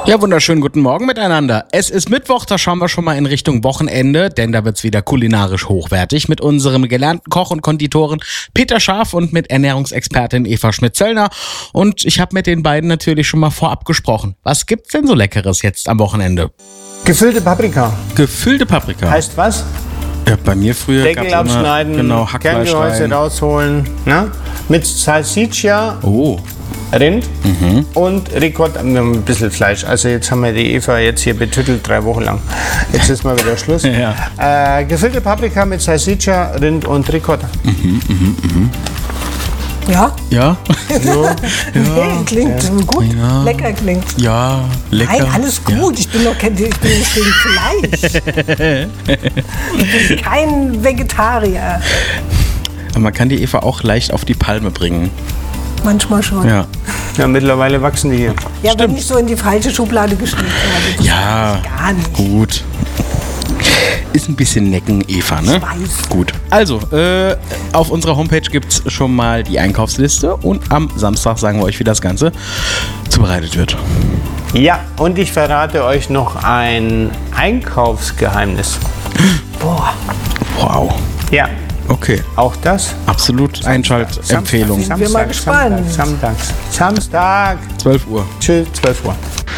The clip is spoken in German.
Ja, wunderschönen guten Morgen miteinander. Es ist Mittwoch, da schauen wir schon mal in Richtung Wochenende, denn da wird's wieder kulinarisch hochwertig mit unserem gelernten Koch und Konditoren Peter Scharf und mit Ernährungsexpertin Eva Schmidt-Zöllner. Und ich habe mit den beiden natürlich schon mal vorab gesprochen. Was gibt's denn so Leckeres jetzt am Wochenende? Gefüllte Paprika. Gefüllte Paprika. Heißt was? Ja, bei mir früher Deckel gab's abschneiden, immer, genau, Hackfleisch Kerngehäuse rein. rausholen. Ne? Mit Salsiccia, Oh, Rind und Ricotta, ein bisschen Fleisch. Also jetzt haben wir die Eva jetzt hier betüttelt 3 Wochen lang. Jetzt ist mal wieder Schluss. Ja. Gefüllte Paprika mit Salsiccia, Rind und Ricotta. Ja? ja? Nee, klingt gut. Ja. Lecker klingt. Ja, lecker. Nein, alles gut. Ich bin nicht gegen Fleisch. Ich bin kein Vegetarier. Ja. Man kann die Eva auch leicht auf die Palme bringen. Manchmal schon. Ja. Ja, mittlerweile wachsen die hier. Ja, wenn nicht so in die falsche Schublade geschnitten werde. Ja, Gar nicht. gut. Ist ein bisschen necken, Eva, ne? Ich weiß. Gut. Also, auf unserer Homepage gibt's schon mal die Einkaufsliste und am Samstag sagen wir euch, wie das Ganze zubereitet wird. Ja, und ich verrate euch noch ein Einkaufsgeheimnis. Boah. Wow. Ja, Okay. auch das. Absolut Einschaltempfehlung. Sind wir mal gespannt. Samstag. 12 12 Uhr. Tschüss, 12 Uhr.